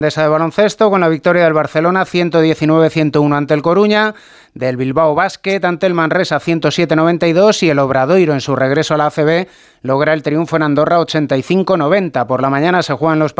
De baloncesto con la victoria del Barcelona 119-101 ante el Coruña, del Bilbao Basket ante el Manresa 107-92 y el Obradoiro en su regreso a la ACB logra el triunfo en Andorra 85-90. Por la mañana se juegan los